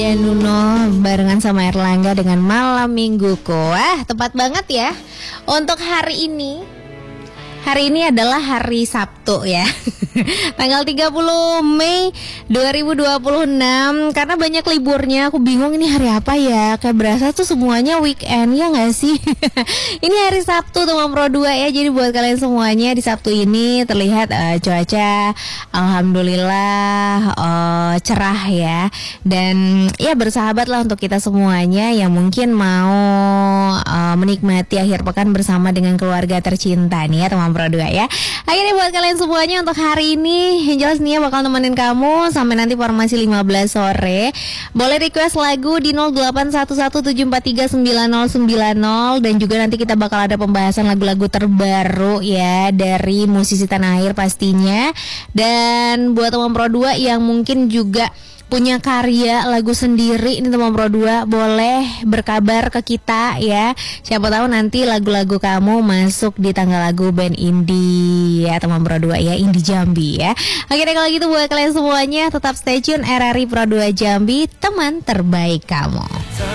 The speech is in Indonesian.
Ya Nuno barengan sama Erlangga dengan Malam Mingguku. Tepat banget ya untuk hari ini. Hari ini adalah hari Sabtu ya. Tanggal 30 Mei 2026. Karena banyak liburnya, aku bingung ini hari apa ya. Kayak berasa tuh semuanya weekend, ya gak sih? Ini hari Sabtu teman Pro 2 ya. Jadi buat kalian semuanya di Sabtu ini terlihat cuaca alhamdulillah cerah ya. Dan ya bersahabat lah untuk kita semuanya yang mungkin mau menikmati akhir pekan bersama dengan keluarga tercinta nih ya teman Pro 2 ya. Akhirnya buat kalian semuanya untuk hari ini yang jelas nih ya bakal nemenin kamu sampai nanti formasi 15 sore. Boleh request lagu di 0811743990 dan juga nanti kita bakal ada pembahasan lagu-lagu terbaru ya dari musisi tanah air pastinya. Dan buat teman Pro 2 yang mungkin juga punya karya lagu sendiri ini teman Pro 2 boleh berkabar ke kita ya. Siapa tahu nanti lagu-lagu kamu masuk di tanggal lagu band indie ya teman Pro 2 ya, Indie Jambi ya. Oke deh kalau gitu buat kalian semuanya tetap stay tune RRI Pro 2 Jambi, teman terbaik kamu.